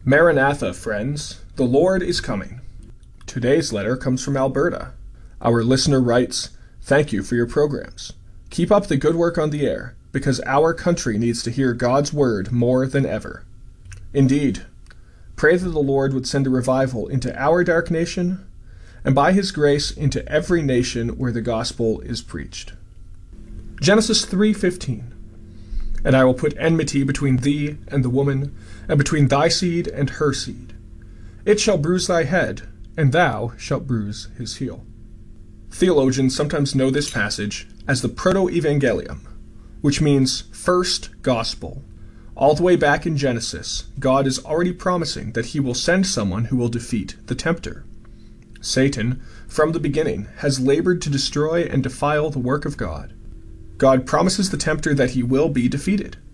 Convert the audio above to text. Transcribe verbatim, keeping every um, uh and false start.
Maranatha, friends, the Lord is coming. Today's letter comes from Alberta. Our listener writes, "Thank you for your programs. Keep up the good work on the air, because our country needs to hear God's word more than ever." Indeed, pray that the Lord would send a revival into our dark nation, and by his grace into every nation where the gospel is preached. Genesis three fifteen. "And I will put enmity between thee and the woman, and between thy seed and her seed. It shall bruise thy head, and thou shalt bruise his heel." Theologians sometimes know this passage as the Proto-Evangelium, which means first gospel. All the way back in Genesis, God is already promising that he will send someone who will defeat the tempter. Satan, from the beginning, has labored to destroy and defile the work of God. God promises the tempter that he will be defeated.